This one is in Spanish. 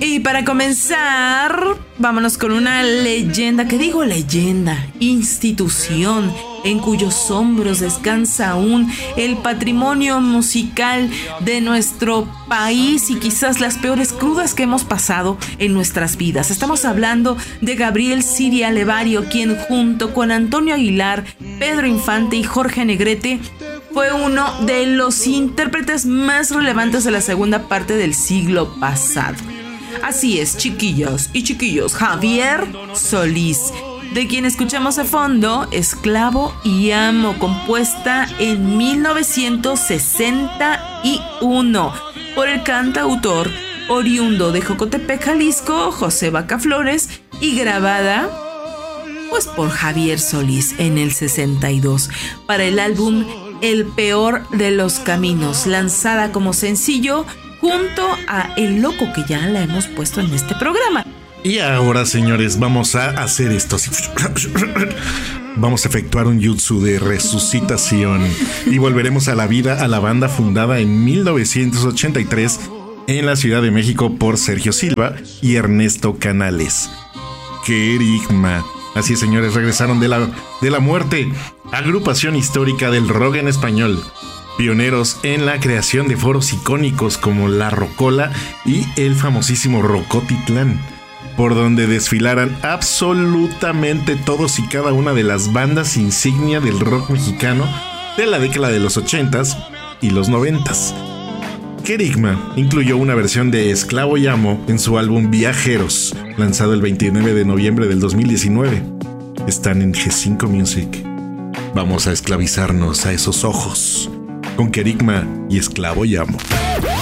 Y para comenzar, vámonos con una leyenda, ¿qué digo leyenda? Institución en cuyos hombros descansa aún el patrimonio musical de nuestro país y quizás las peores crudas que hemos pasado en nuestras vidas. Estamos hablando de Gabriel Siria Levario, quien junto con Antonio Aguilar, Pedro Infante y Jorge Negrete fue uno de los intérpretes más relevantes de la segunda parte del siglo pasado. Así es, chiquillos y chiquillos, Javier Solís, de quien escuchamos a fondo Esclavo y Amo, compuesta en 1961 por el cantautor oriundo de Jocotepec, Jalisco, José Vaca Flores, y grabada pues por Javier Solís en el 62 para el álbum El Peor de los Caminos, lanzada como sencillo junto a El Loco, que ya la hemos puesto en este programa. Y ahora, señores, vamos a hacer esto. Vamos a efectuar un jutsu de resucitación y volveremos a la vida a la banda fundada en 1983 en la Ciudad de México por Sergio Silva y Ernesto Canales. Querigma. Así es, señores, regresaron de la muerte. Agrupación histórica del rock en español. Pioneros en la creación de foros icónicos como La Rocola y el famosísimo Rocotitlán, por donde desfilaran absolutamente todos y cada una de las bandas insignia del rock mexicano de la década de los 80s y los 90s. Querigma incluyó una versión de Esclavo y Amo en su álbum Viajeros, lanzado el 29 de noviembre del 2019. Están en G5 Music. Vamos a esclavizarnos a esos ojos con Querigma y Esclavo y Amo.